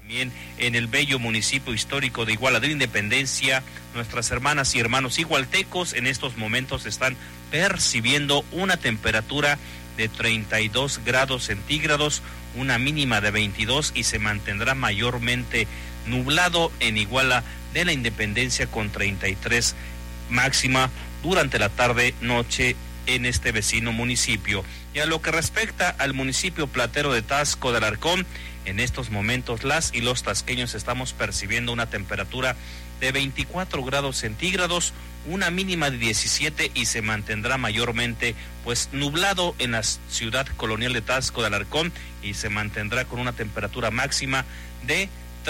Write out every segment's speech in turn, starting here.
También en el bello municipio histórico de Iguala de la Independencia, nuestras hermanas y hermanos igualtecos en estos momentos están percibiendo una temperatura de 32 grados centígrados, una mínima de 22 y se mantendrá mayormente nublado en Iguala de la Independencia con 33 máxima durante la tarde-noche en este vecino municipio. Y a lo que respecta al municipio platero de Taxco de Alarcón, en estos momentos las y los tasqueños estamos percibiendo una temperatura de 24 grados centígrados, una mínima de 17 y se mantendrá mayormente pues nublado en la ciudad colonial de Taxco de Alarcón y se mantendrá con una temperatura máxima de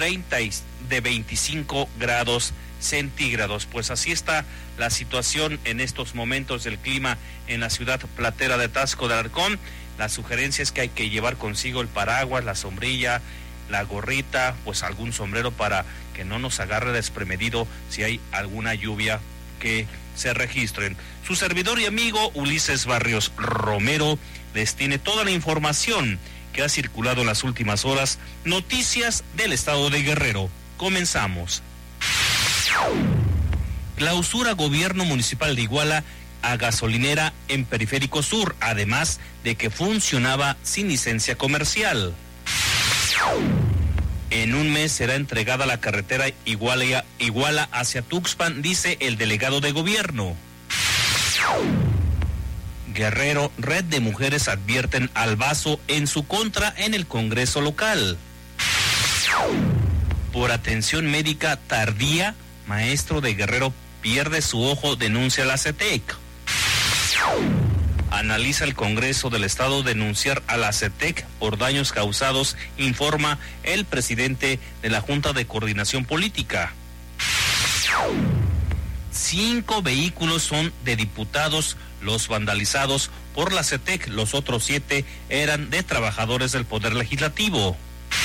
25 grados centígrados. Pues así está la situación en estos momentos del clima en la ciudad platera de Taxco de Alarcón. La sugerencia es que hay que llevar consigo el paraguas, la sombrilla, la gorrita, pues algún sombrero para que no nos agarre desprevenido si hay alguna lluvia que se registren. Su servidor y amigo Ulises Barrios Romero les tiene toda la información que ha circulado en las últimas horas, noticias del estado de Guerrero. Comenzamos. Clausura Gobierno Municipal de Iguala a gasolinera en Periférico Sur, además de que funcionaba sin licencia comercial. En un mes será entregada la carretera Iguala hacia Tuxpan, dice el delegado de gobierno. Guerrero, red de mujeres advierten al Vaso en su contra en el Congreso local. Por atención médica tardía, maestro de Guerrero pierde su ojo, denuncia la CETEC. Analiza el Congreso del Estado denunciar a la CETEC por daños causados, informa el presidente de la Junta de Coordinación Política. 5 vehículos son de diputados los vandalizados por la CETEC, los otros 7 eran de trabajadores del Poder Legislativo.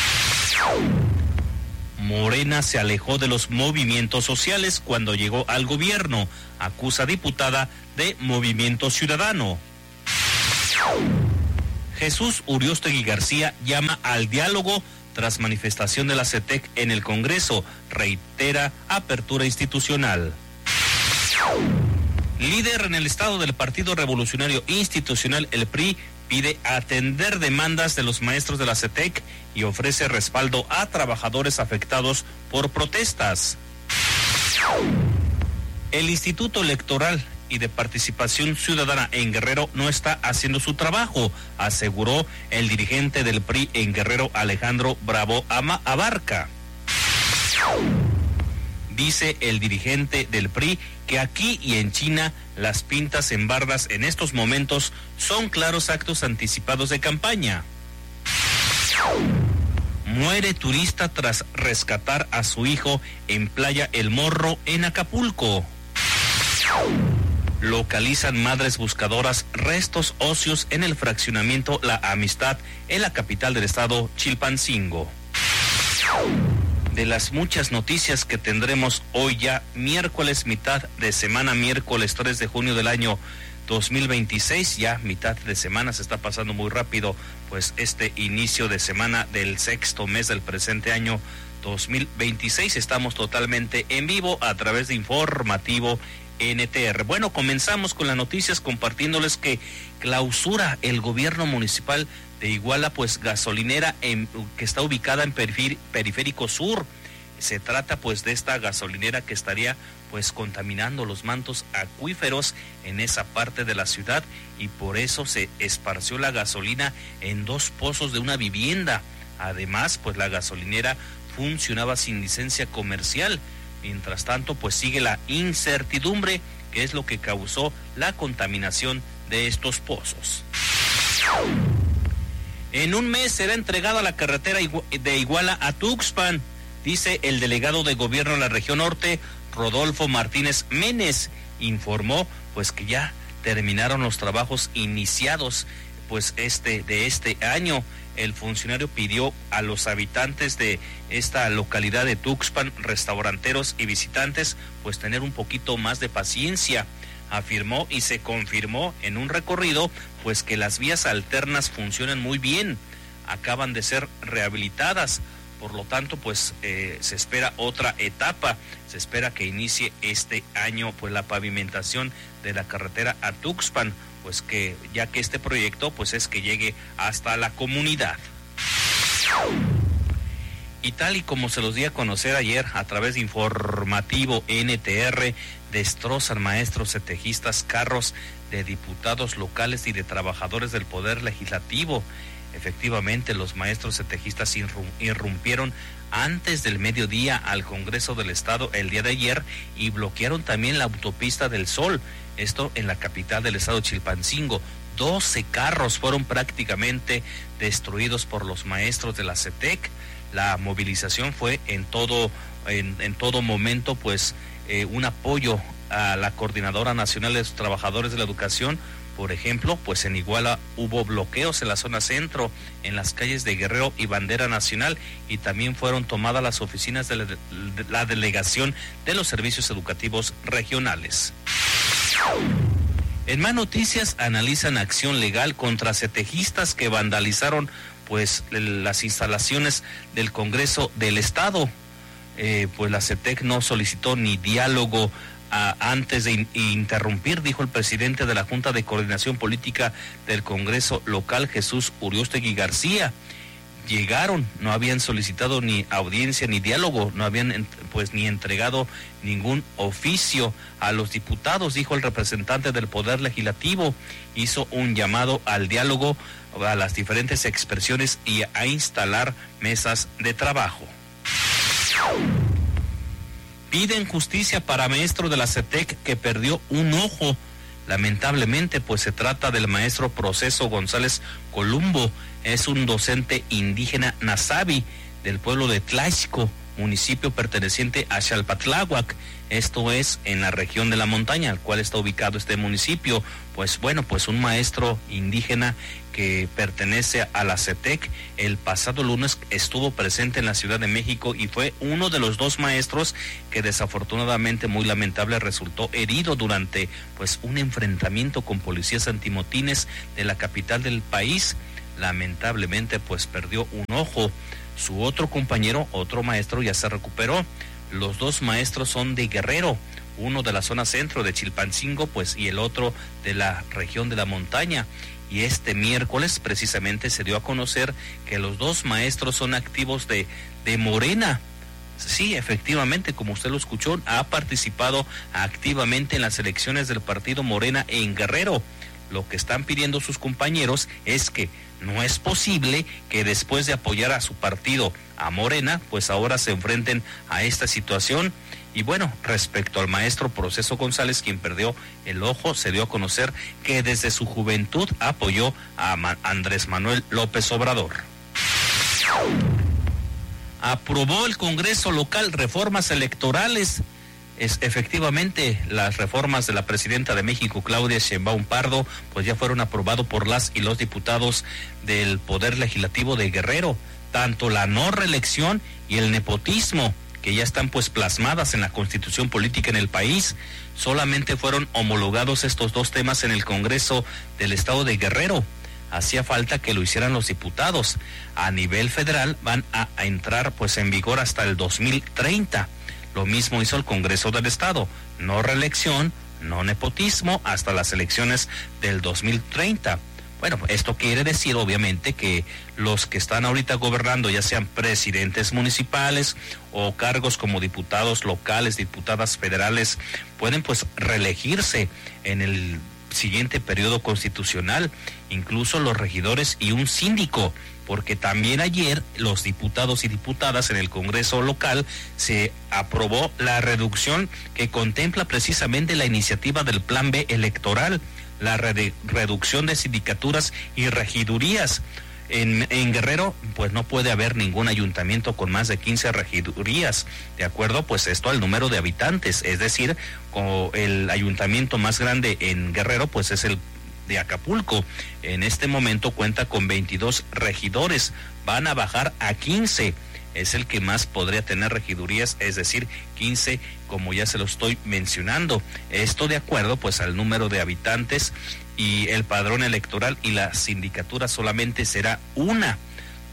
Morena se alejó de los movimientos sociales cuando llegó al gobierno, acusa diputada de Movimiento Ciudadano. Jesús Uriostegui García llama al diálogo tras manifestación de la CETEC en el Congreso, reitera apertura institucional. Líder en el estado del Partido Revolucionario Institucional, el PRI, pide atender demandas de los maestros de la CETEC y ofrece respaldo a trabajadores afectados por protestas. El Instituto Electoral y de Participación Ciudadana en Guerrero no está haciendo su trabajo, aseguró el dirigente del PRI en Guerrero, Alejandro Bravo Abarca. Dice el dirigente del PRI que aquí y en China las pintas en bardas en estos momentos son claros actos anticipados de campaña. Muere turista tras rescatar a su hijo en Playa El Morro en Acapulco. Localizan madres buscadoras restos óseos en el fraccionamiento La Amistad en la capital del estado, Chilpancingo. De las muchas noticias que tendremos hoy ya, miércoles, mitad de semana, miércoles 3 de junio del año 2026, ya mitad de semana, se está pasando muy rápido, pues este inicio de semana del sexto mes del presente año 2026, estamos totalmente en vivo a través de Informativo NTR. Bueno, comenzamos con las noticias compartiéndoles que clausura el gobierno municipal de Iguala, pues gasolinera que está ubicada en Periférico Sur. Se trata pues de esta gasolinera que estaría pues contaminando los mantos acuíferos en esa parte de la ciudad y por eso se esparció la gasolina en 2 pozos de una vivienda. Además, pues la gasolinera funcionaba sin licencia comercial. Mientras tanto, pues sigue la incertidumbre, que es lo que causó la contaminación de estos pozos. En un mes será entregada la carretera de Iguala a Tuxpan, dice el delegado de gobierno de la región norte, Rodolfo Martínez Menes. Informó pues que ya terminaron los trabajos iniciados pues de este año. El funcionario pidió a los habitantes de esta localidad de Tuxpan, restauranteros y visitantes, pues tener un poquito más de paciencia. Afirmó y se confirmó en un recorrido, pues que las vías alternas funcionan muy bien, acaban de ser rehabilitadas, Por lo tanto, pues se espera otra etapa. Se espera que inicie este año pues la pavimentación de la carretera a Tuxpan, pues que ya que este proyecto pues es que llegue hasta la comunidad. Y tal y como se los di a conocer ayer a través de Informativo NTR, destrozan maestros cetejistas carros de diputados locales y de trabajadores del Poder Legislativo. Efectivamente, los maestros cetejistas irrumpieron antes del mediodía al Congreso del Estado el día de ayer y bloquearon también la autopista del Sol, esto en la capital del estado Chilpancingo. 12 carros fueron prácticamente destruidos por los maestros de la CETEC. La movilización fue en todo momento pues un apoyo a la Coordinadora Nacional de los Trabajadores de la Educación. Por ejemplo, pues en Iguala hubo bloqueos en la zona centro, en las calles de Guerrero y Bandera Nacional, y también fueron tomadas las oficinas de la delegación de los servicios educativos regionales. En más noticias, analizan acción legal contra cetejistas que vandalizaron pues las instalaciones del Congreso del Estado. Pues la CETEC no solicitó ni diálogo antes de interrumpir, dijo el presidente de la Junta de Coordinación Política del Congreso local, Jesús Uriostegui García. Llegaron, no habían solicitado ni audiencia ni diálogo, no habían pues ni entregado ningún oficio a los diputados, dijo el representante del Poder Legislativo. Hizo un llamado al diálogo, a las diferentes expresiones y a instalar mesas de trabajo. Piden justicia para maestro de la CETEC que perdió un ojo. Lamentablemente, pues se trata del maestro Proceso González Columbo. Es un docente indígena nazavi del pueblo de Tlaixco, municipio perteneciente a Xalpatláhuac. Esto es en la región de la montaña, al cual está ubicado este municipio. Pues bueno, pues un maestro indígena que pertenece a la CETEC, el pasado lunes estuvo presente en la Ciudad de México y fue uno de los 2 maestros que desafortunadamente, muy lamentable, resultó herido durante pues un enfrentamiento con policías antimotines de la capital del país. Lamentablemente pues perdió un ojo. Su otro compañero, otro maestro, ya se recuperó. Los 2 maestros son de Guerrero, uno de la zona centro de Chilpancingo, pues, y el otro de la región de la montaña. Y este miércoles precisamente se dio a conocer que los 2 maestros son activos de Morena. Sí, efectivamente, como usted lo escuchó, ha participado activamente en las elecciones del partido Morena en Guerrero. Lo que están pidiendo sus compañeros es que no es posible que después de apoyar a su partido, a Morena, pues ahora se enfrenten a esta situación. Y bueno, respecto al maestro Proceso González, quien perdió el ojo, se dio a conocer que desde su juventud apoyó a Andrés Manuel López Obrador. Aprobó el Congreso local reformas electorales. Efectivamente, las reformas de la presidenta de México, Claudia Sheinbaum Pardo, pues ya fueron aprobadas por las y los diputados del Poder Legislativo de Guerrero. Tanto la no reelección y el nepotismo, que ya están pues plasmadas en la Constitución política en el país. Solamente fueron homologados estos 2 temas en el Congreso del Estado de Guerrero. Hacía falta que lo hicieran los diputados. A nivel federal van a entrar pues en vigor hasta el 2030. Lo mismo hizo el Congreso del Estado. No reelección, no nepotismo hasta las elecciones del 2030. Bueno, esto quiere decir obviamente que los que están ahorita gobernando, ya sean presidentes municipales o cargos como diputados locales, diputadas federales, pueden pues reelegirse en el siguiente periodo constitucional, incluso los regidores y un síndico, porque también ayer los diputados y diputadas en el Congreso local se aprobó la reducción que contempla precisamente la iniciativa del Plan B electoral, la reducción de sindicaturas y regidurías. En Guerrero, pues no puede haber ningún ayuntamiento con más de 15 regidurías, de acuerdo pues esto al número de habitantes, es decir, el ayuntamiento más grande en Guerrero pues es el de Acapulco. En este momento cuenta con 22 regidores, van a bajar a 15, es el que más podría tener regidurías, es decir, 15, como ya se lo estoy mencionando. Esto de acuerdo pues al número de habitantes y el padrón electoral, y la sindicatura solamente será una.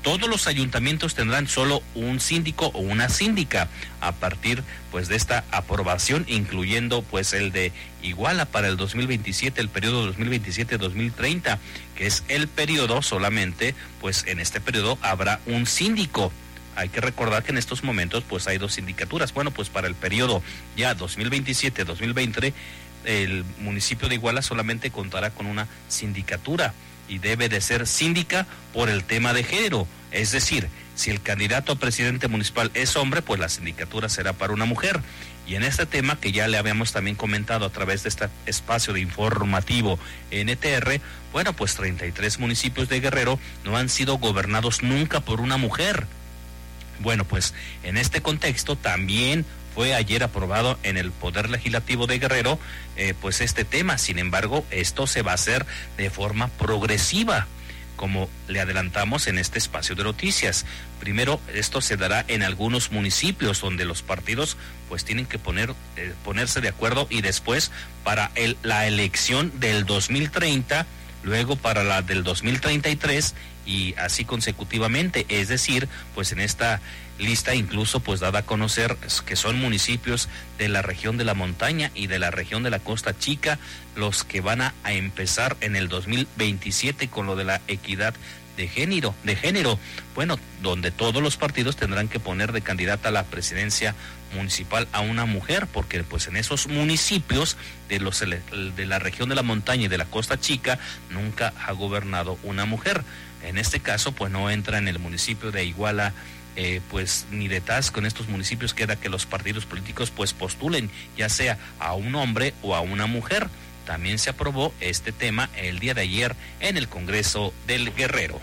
todos los ayuntamientos tendrán solo un síndico o una síndica a partir pues de esta aprobación, incluyendo pues el de Iguala para el 2027, el periodo 2027-2030, que es el periodo solamente, pues en este periodo habrá un síndico. Hay que recordar que en estos momentos pues hay 2 sindicaturas. Bueno, pues para el periodo ya 2027-2020, el municipio de Iguala solamente contará con una sindicatura y debe de ser síndica por el tema de género. Es decir, si el candidato a presidente municipal es hombre, pues la sindicatura será para una mujer. Y en este tema que ya le habíamos también comentado a través de este espacio de informativo NTR, bueno, pues 33 municipios de Guerrero no han sido gobernados nunca por una mujer. Bueno, pues en este contexto también fue ayer aprobado en el Poder Legislativo de Guerrero, pues este tema. Sin embargo, esto se va a hacer de forma progresiva, como le adelantamos en este espacio de noticias. Primero, esto se dará en algunos municipios donde los partidos pues tienen que ponerse de acuerdo, y después para la elección del 2030, luego para la del 2033 y así consecutivamente. Es decir, pues en esta lista incluso pues dada a conocer que son municipios de la región de la montaña y de la región de la Costa Chica los que van a empezar en el 2027 con lo de la equidad de género, bueno, donde todos los partidos tendrán que poner de candidata a la presidencia municipal a una mujer, porque pues en esos municipios de la región de la montaña y de la Costa Chica nunca ha gobernado una mujer. En este caso pues no entra en el municipio de Iguala pues ni de Taxco. En estos municipios queda que los partidos políticos pues postulen ya sea a un hombre o a una mujer. También se aprobó este tema el día de ayer en el Congreso del Guerrero.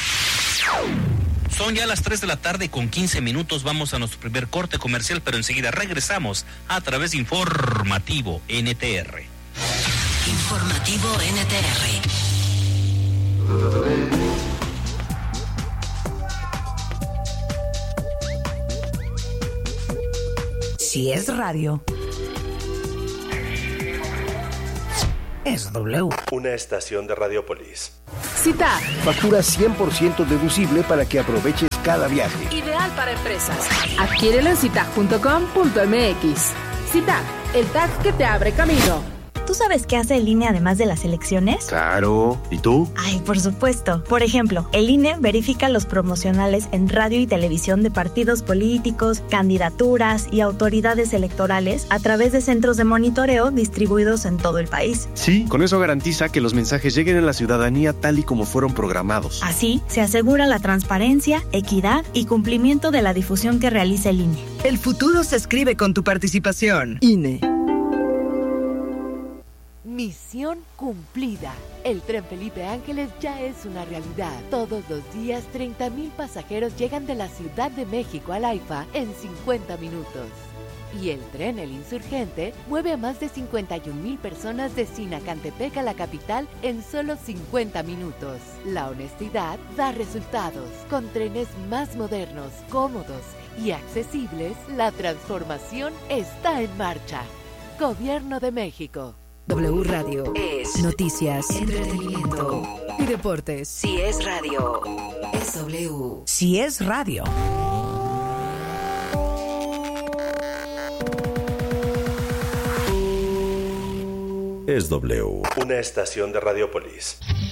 Son ya las 3 de la tarde con 15 minutos. Vamos a nuestro primer corte comercial, pero enseguida regresamos a través de Informativo NTR. Informativo NTR. Si es radio, es W. Una estación de Radiopolis. Cita. Factura 100% deducible para que aproveches cada viaje. Ideal para empresas. Adquiérelo en cita.com.mx. Cita, el tag que te abre camino. ¿Tú sabes qué hace el INE además de las elecciones? Claro. ¿Y tú? Ay, por supuesto. Por ejemplo, el INE verifica los promocionales en radio y televisión de partidos políticos, candidaturas y autoridades electorales a través de centros de monitoreo distribuidos en todo el país. Sí, con eso garantiza que los mensajes lleguen a la ciudadanía tal y como fueron programados. Así, se asegura la transparencia, equidad y cumplimiento de la difusión que realiza el INE. El futuro se escribe con tu participación. INE. Misión cumplida. El tren Felipe Ángeles ya es una realidad. Todos los días 30,000 pasajeros llegan de la Ciudad de México al AIFA en 50 minutos. Y el tren El Insurgente mueve a más de 51,000 personas de Sinacantepec a la capital en solo 50 minutos. La honestidad da resultados. Con trenes más modernos, cómodos y accesibles, la transformación está en marcha. Gobierno de México. W Radio es noticias, entretenimiento y deportes. Si es radio, es W. Si es radio. Es W. Una estación de Radiopolis.